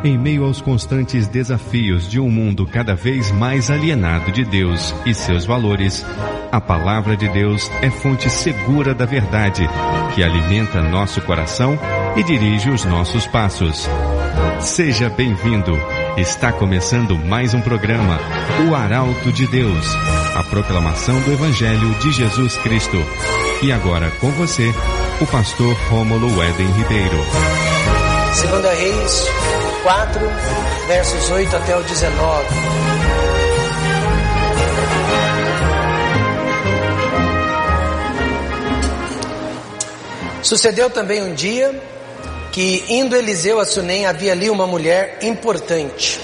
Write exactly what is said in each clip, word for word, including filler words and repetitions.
Em meio aos constantes desafios de um mundo cada vez mais alienado de Deus e seus valores, a palavra de Deus é fonte segura da verdade, que alimenta nosso coração e dirige os nossos passos. Seja bem-vindo. Está começando mais um programa, O Arauto de Deus, a proclamação do Evangelho de Jesus Cristo. E agora com você, o pastor Rômulo Éden Ribeiro. Segunda Reis quatro, versos oito até o dezenove. Sucedeu também um dia que, indo Eliseu a Sunem, havia ali uma mulher importante,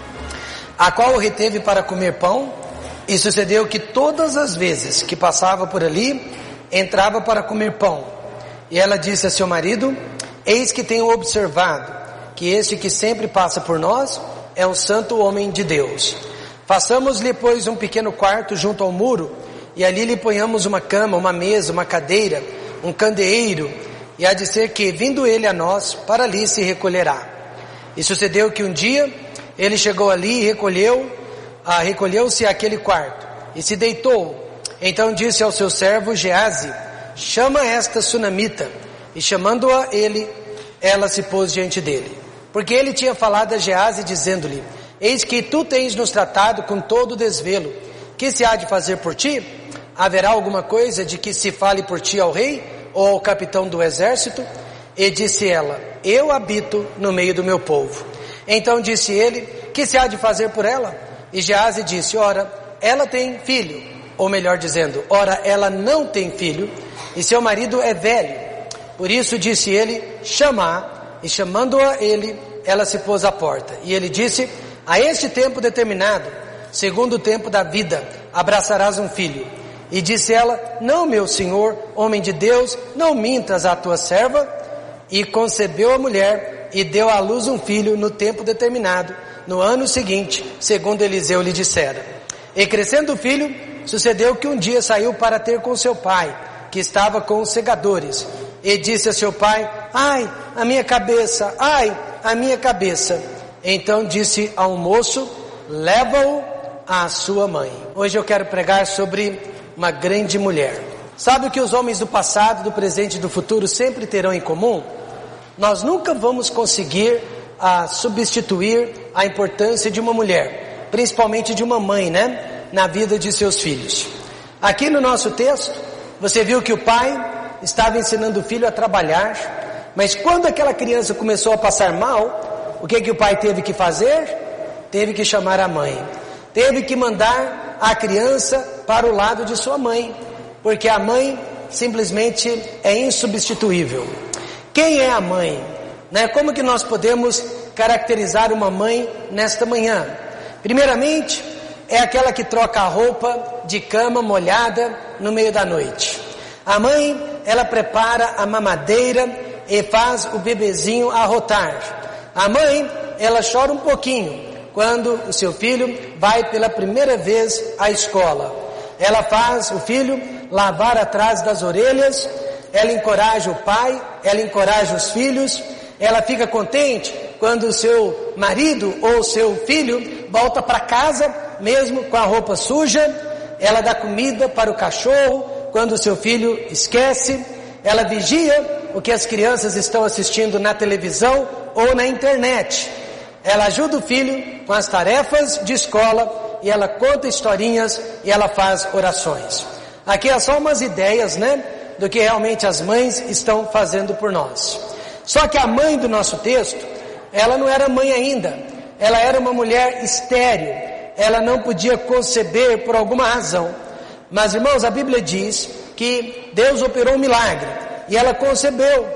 a qual o reteve para comer pão, e sucedeu que todas as vezes que passava por ali, entrava para comer pão. E ela disse a seu marido: eis que tenho observado que este que sempre passa por nós é um santo homem de Deus. Façamos-lhe, pois, um pequeno quarto junto ao muro, e ali lhe ponhamos uma cama, uma mesa, uma cadeira, um candeeiro, e há de ser que, vindo ele a nós, para ali se recolherá. E sucedeu que um dia ele chegou ali e recolheu, ah, recolheu-se àquele quarto, e se deitou. Então disse ao seu servo Geazi: chama esta sunamita. E chamando-a ele, ela se pôs diante dele. Porque ele tinha falado a Geazi, dizendo-lhe: eis que tu tens nos tratado com todo desvelo, que se há de fazer por ti? Haverá alguma coisa de que se fale por ti ao rei, ou ao capitão do exército? E disse ela: eu habito no meio do meu povo. Então disse ele: que se há de fazer por ela? E Geazi disse: ora, ela tem filho, ou melhor dizendo, ora, ela não tem filho, e seu marido é velho. Por isso disse ele: chama-a. E chamando-a ele, ela se pôs à porta. E ele disse: a este tempo determinado, segundo o tempo da vida, abraçarás um filho. E disse ela: não, meu senhor, homem de Deus, não mintas à tua serva. E concebeu a mulher, e deu à luz um filho no tempo determinado, no ano seguinte, segundo Eliseu lhe dissera. E crescendo o filho, sucedeu que um dia saiu para ter com seu pai, que estava com os segadores. E disse a seu pai: ai, a minha cabeça, ai, a minha cabeça. Então disse ao moço: leva-o à sua mãe. Hoje eu quero pregar sobre uma grande mulher. Sabe o que os homens do passado, do presente e do futuro sempre terão em comum? Nós nunca vamos conseguir ah, substituir a importância de uma mulher, principalmente de uma mãe, né? Na vida de seus filhos. Aqui no nosso texto, você viu que o pai estava ensinando o filho a trabalhar, mas quando aquela criança começou a passar mal, o que que o pai teve que fazer? Teve que chamar a mãe, teve que mandar a criança para o lado de sua mãe, porque a mãe simplesmente é insubstituível. Quem é a mãe? Né? Como que nós podemos caracterizar uma mãe nesta manhã? Primeiramente, é aquela que troca a roupa de cama molhada no meio da noite. A mãe, ela prepara a mamadeira e faz o bebezinho arrotar. A mãe, ela chora um pouquinho quando o seu filho vai pela primeira vez à escola. Ela faz o filho lavar atrás das orelhas, ela encoraja o pai, ela encoraja os filhos, ela fica contente quando o seu marido ou o seu filho volta para casa, mesmo com a roupa suja. Ela dá comida para o cachorro quando o seu filho esquece. Ela vigia o que as crianças estão assistindo na televisão ou na internet. Ela ajuda o filho com as tarefas de escola, e ela conta historinhas, e ela faz orações. Aqui é só umas ideias, né, do que realmente as mães estão fazendo por nós. Só que a mãe do nosso texto, ela não era mãe ainda. Ela era uma mulher estéril. Ela não podia conceber por alguma razão. Mas, irmãos, a Bíblia diz que Deus operou um milagre e ela concebeu.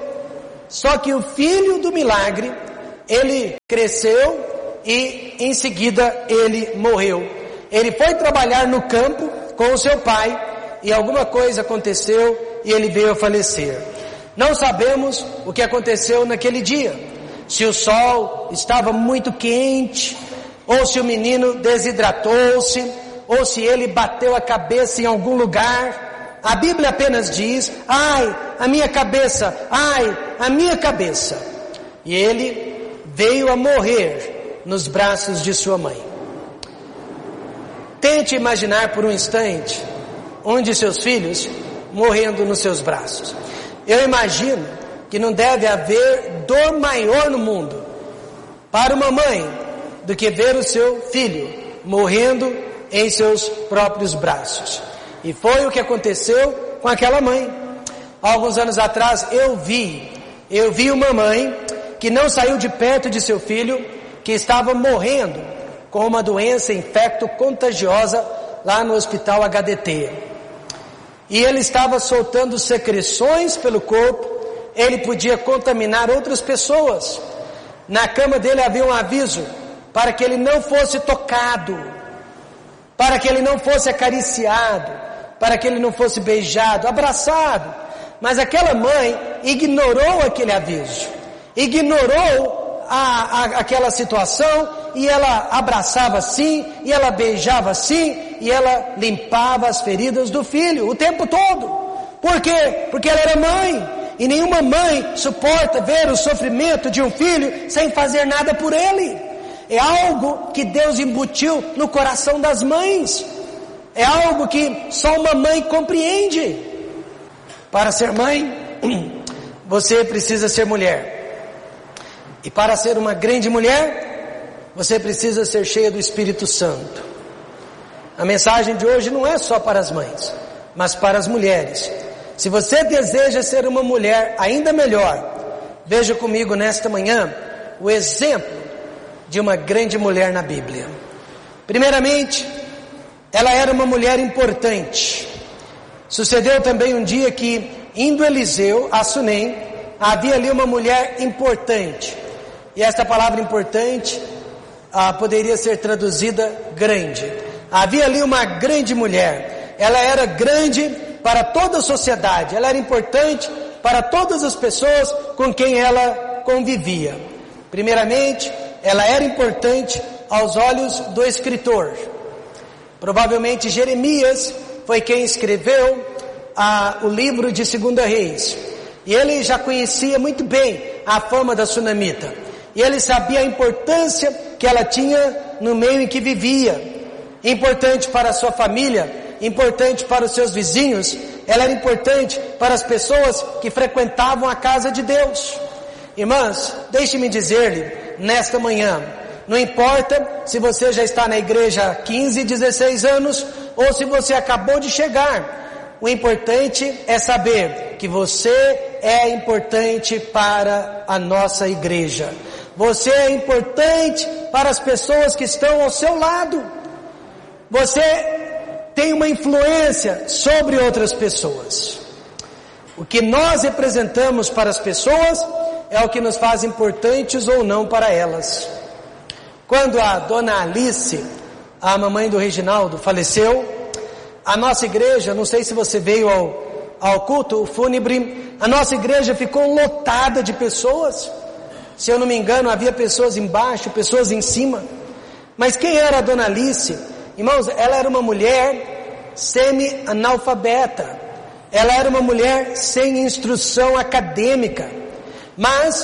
Só que o filho do milagre, ele cresceu e em seguida ele morreu. Ele foi trabalhar no campo com o seu pai e alguma coisa aconteceu e ele veio a falecer. Não sabemos o que aconteceu naquele dia. Se o sol estava muito quente, ou se o menino desidratou-se, ou se ele bateu a cabeça em algum lugar. A Bíblia apenas diz: ai, a minha cabeça, ai, a minha cabeça. E ele veio a morrer nos braços de sua mãe. Tente imaginar por um instante um de seus filhos morrendo nos seus braços. Eu imagino que não deve haver dor maior no mundo para uma mãe do que ver o seu filho morrendo em seus próprios braços. E foi o que aconteceu com aquela mãe. Alguns anos atrás eu vi, eu vi uma mãe que não saiu de perto de seu filho, que estava morrendo com uma doença infecto-contagiosa lá no hospital H D T. E ele estava soltando secreções pelo corpo, ele podia contaminar outras pessoas. Na cama dele havia um aviso para que ele não fosse tocado, para que ele não fosse acariciado, para que ele não fosse beijado, abraçado. Mas aquela mãe ignorou aquele aviso, ignorou a, a, aquela situação, e ela abraçava assim, e ela beijava assim, e ela limpava as feridas do filho o tempo todo. Por quê? Porque ela era mãe, e nenhuma mãe suporta ver o sofrimento de um filho sem fazer nada por ele. É algo que Deus embutiu no coração das mães, é algo que só uma mãe compreende. Para ser mãe, você precisa ser mulher. E para ser uma grande mulher, você precisa ser cheia do Espírito Santo. A mensagem de hoje não é só para as mães, mas para as mulheres. Se você deseja ser uma mulher ainda melhor, veja comigo nesta manhã o exemplo de uma grande mulher na Bíblia. Primeiramente, ela era uma mulher importante. Sucedeu também um dia que, indo Eliseu a Sunem, havia ali uma mulher importante. E esta palavra importante ah, poderia ser traduzida grande. Havia ali uma grande mulher. Ela era grande para toda a sociedade. Ela era importante para todas as pessoas com quem ela convivia. Primeiramente, ela era importante aos olhos do escritor. Provavelmente Jeremias foi quem escreveu ah, o livro de Segunda Reis. E ele já conhecia muito bem a fama da sunamita. E ele sabia a importância que ela tinha no meio em que vivia. Importante para a sua família, importante para os seus vizinhos. Ela era importante para as pessoas que frequentavam a casa de Deus. Irmãs, deixe-me dizer-lhe, nesta manhã, não importa se você já está na igreja há quinze, dezesseis anos, ou se você acabou de chegar, o importante é saber que você é importante para a nossa igreja. Você é importante para as pessoas que estão ao seu lado. Você tem uma influência sobre outras pessoas. O que nós representamos para as pessoas é o que nos faz importantes ou não para elas. Quando a dona Alice, a mamãe do Reginaldo, faleceu, a nossa igreja, não sei se você veio ao, ao culto fúnebre, a nossa igreja ficou lotada de pessoas. Se eu não me engano, havia pessoas embaixo, pessoas em cima. Mas quem era a dona Alice? Irmãos, ela era uma mulher semi-analfabeta. Ela era uma mulher sem instrução acadêmica, mas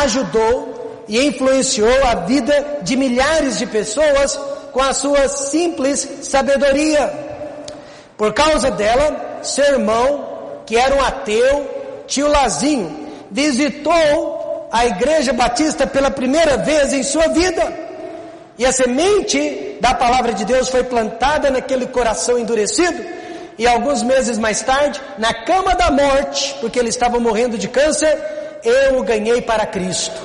ajudou e influenciou a vida de milhares de pessoas com a sua simples sabedoria. Por causa dela, seu irmão, que era um ateu, tio Lazinho, visitou a Igreja Batista pela primeira vez em sua vida. E a semente da palavra de Deus foi plantada naquele coração endurecido. E alguns meses mais tarde, na cama da morte, porque ele estava morrendo de câncer, eu o ganhei para Cristo.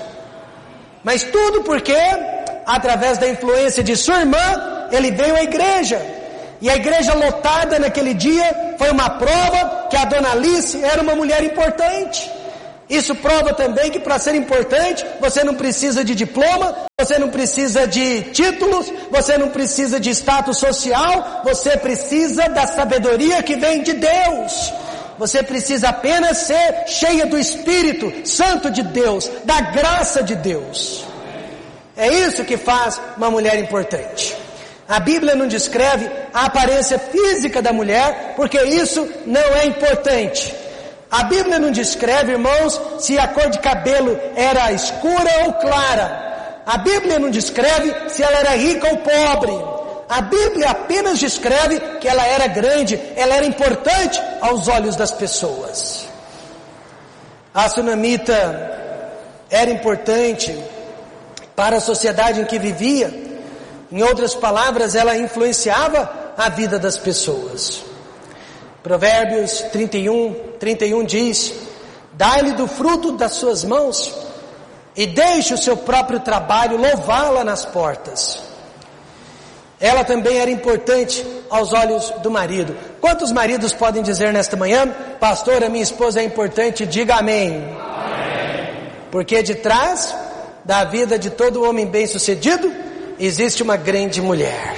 Mas tudo porque, através da influência de sua irmã, ele veio à igreja. E a igreja lotada naquele dia foi uma prova que a dona Alice era uma mulher importante. Isso prova também que para ser importante, você não precisa de diploma, você não precisa de títulos, você não precisa de status social, você precisa da sabedoria que vem de Deus. Você precisa apenas ser cheia do Espírito Santo de Deus, da graça de Deus. É isso que faz uma mulher importante. A Bíblia não descreve a aparência física da mulher, porque isso não é importante. A Bíblia não descreve, irmãos, se a cor de cabelo era escura ou clara. A Bíblia não descreve se ela era rica ou pobre. A Bíblia apenas descreve que ela era grande, ela era importante aos olhos das pessoas. A sunamita era importante para a sociedade em que vivia. Em outras palavras, ela influenciava a vida das pessoas. Provérbios trinta e um, trinta e um diz: dai-lhe do fruto das suas mãos e deixe o seu próprio trabalho louvá-la nas portas. Ela também era importante aos olhos do marido. Quantos maridos podem dizer nesta manhã: pastor, a minha esposa é importante? Diga amém. Amém. Porque de trás da vida de todo homem bem-sucedido existe uma grande mulher.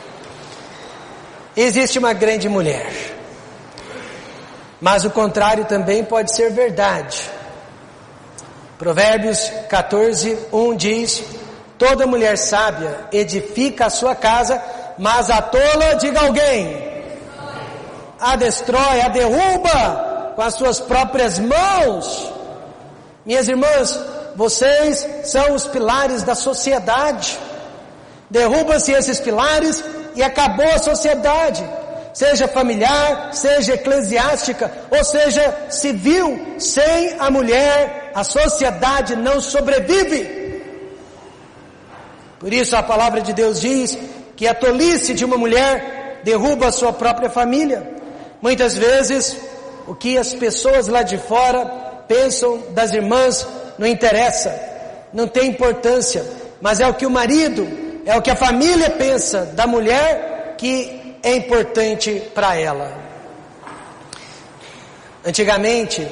Existe uma grande mulher. Mas o contrário também pode ser verdade. Provérbios catorze, um diz: toda mulher sábia edifica a sua casa, mas a tola, diga alguém, a destrói, a derruba com as suas próprias mãos. Minhas irmãs, vocês são os pilares da sociedade. Derruba-se esses pilares e acabou a sociedade, seja familiar, seja eclesiástica, ou seja civil. Sem a mulher, a sociedade não sobrevive. Por isso a palavra de Deus diz que a tolice de uma mulher derruba a sua própria família. Muitas vezes o que as pessoas lá de fora pensam das irmãs não interessa, não tem importância, mas é o que o marido, é o que a família pensa da mulher que é importante para ela. Antigamente,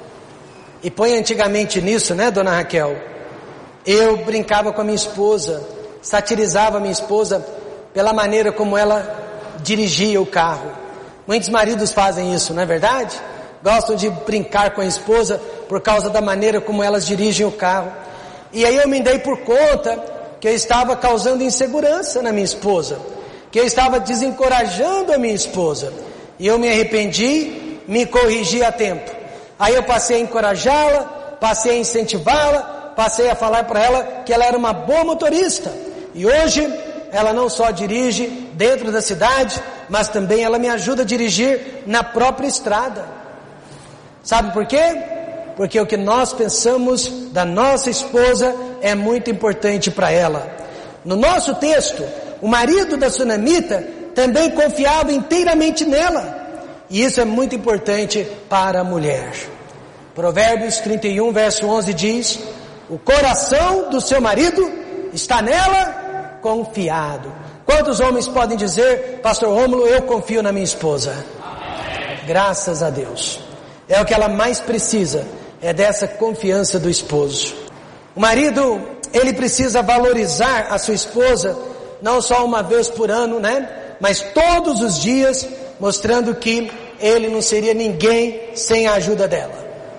e põe antigamente nisso, né, dona Raquel? Eu brincava com a minha esposa, satirizava a minha esposa pela maneira como ela dirigia o carro. Muitos maridos fazem isso, não é verdade? Gostam de brincar com a esposa por causa da maneira como elas dirigem o carro. E aí eu me dei por conta que eu estava causando insegurança na minha esposa, que eu estava desencorajando a minha esposa. E eu me arrependi, me corrigi a tempo. Aí eu passei a encorajá-la, passei a incentivá-la, passei a falar para ela que ela era uma boa motorista. E hoje ela não só dirige dentro da cidade, mas também ela me ajuda a dirigir na própria estrada. Sabe por quê? Porque o que nós pensamos da nossa esposa é muito importante para ela. No nosso texto, o marido da sunamita também confiava inteiramente nela. E isso é muito importante para a mulher. Provérbios trinta e um, verso onze diz: o coração do seu marido está nela confiado. Quantos homens podem dizer: pastor Rômulo, eu confio na minha esposa? Amém. Graças a Deus. É o que ela mais precisa, é dessa confiança do esposo. O marido, ele precisa valorizar a sua esposa, não só uma vez por ano, né? Mas todos os dias, mostrando que ele não seria ninguém sem a ajuda dela.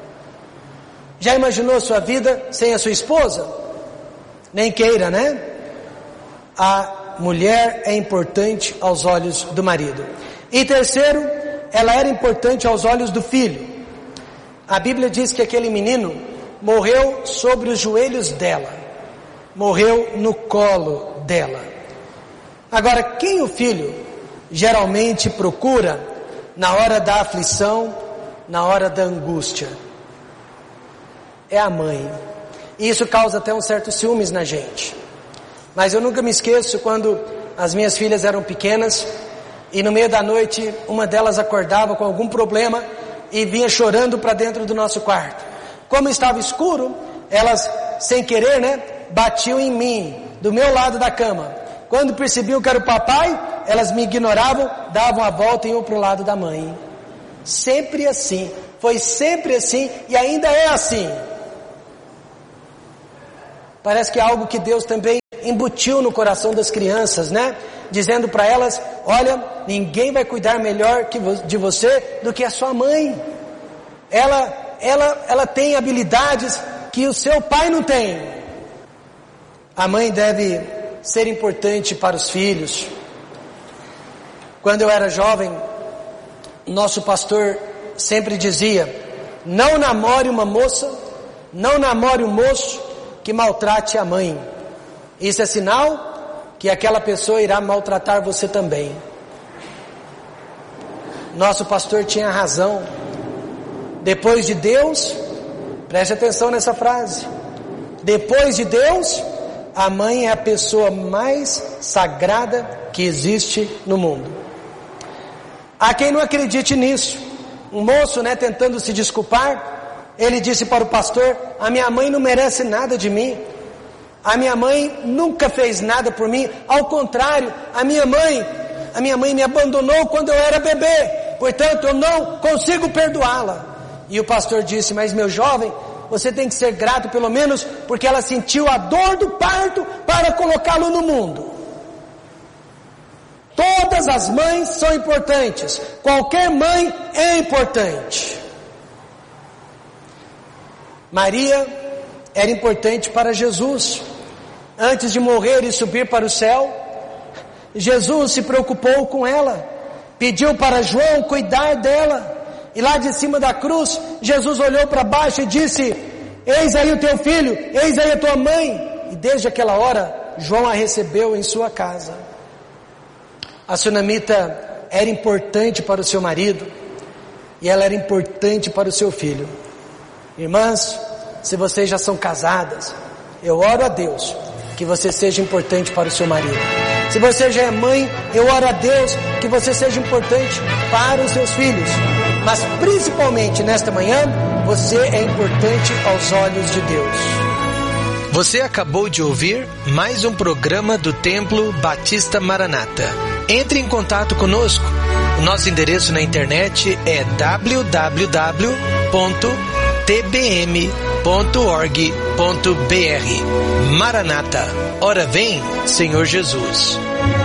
Já imaginou a sua vida sem a sua esposa? Nem queira, né? A mulher é importante aos olhos do marido. E terceiro, ela era importante aos olhos do filho. A Bíblia diz que aquele menino morreu sobre os joelhos dela, morreu no colo dela. Agora, quem o filho geralmente procura na hora da aflição, na hora da angústia? É a mãe. E isso causa até um certo ciúmes na gente. Mas eu nunca me esqueço quando as minhas filhas eram pequenas e no meio da noite uma delas acordava com algum problema e vinha chorando para dentro do nosso quarto. Como estava escuro, elas, sem querer, né, batiam em mim, do meu lado da cama. Quando percebiam que era o papai, elas me ignoravam, davam a volta e iam para o lado da mãe. Sempre assim, foi sempre assim e ainda é assim. Parece que é algo que Deus também embutiu no coração das crianças, né? Dizendo para elas: olha, ninguém vai cuidar melhor que vo- de você do que a sua mãe. Ela, ela, ela tem habilidades que o seu pai não tem. A mãe deve ser importante para os filhos. Quando eu era jovem, nosso pastor sempre dizia: não namore uma moça, não namore um moço que maltrate a mãe. Isso é sinal que aquela pessoa irá maltratar você também. Nosso pastor tinha razão. Depois de Deus, preste atenção nessa frase, depois de Deus, a mãe é a pessoa mais sagrada que existe no mundo. Há quem não acredite nisso. Um moço, né, tentando se desculpar, ele disse para o pastor: a minha mãe não merece nada de mim, a minha mãe nunca fez nada por mim, ao contrário, a minha mãe, a minha mãe me abandonou quando eu era bebê, portanto eu não consigo perdoá-la. E o pastor disse: mas meu jovem, você tem que ser grato pelo menos porque ela sentiu a dor do parto para colocá-lo no mundo. Todas as mães são importantes, qualquer mãe é importante. Maria era importante para Jesus. Antes de morrer e subir para o céu, Jesus se preocupou com ela, pediu para João cuidar dela. E lá de cima da cruz, Jesus olhou para baixo e disse: eis aí o teu filho, eis aí a tua mãe. E desde aquela hora, João a recebeu em sua casa. A sunamita era importante para o seu marido, e ela era importante para o seu filho. Irmãs, se vocês já são casadas, eu oro a Deus que você seja importante para o seu marido. Se você já é mãe, eu oro a Deus que você seja importante para os seus filhos. Mas principalmente nesta manhã, você é importante aos olhos de Deus. Você acabou de ouvir mais um programa do Templo Batista Maranata. Entre em contato conosco. O nosso endereço na internet é w w w ponto t b m ponto org ponto b r. Maranata, ora vem, Senhor Jesus.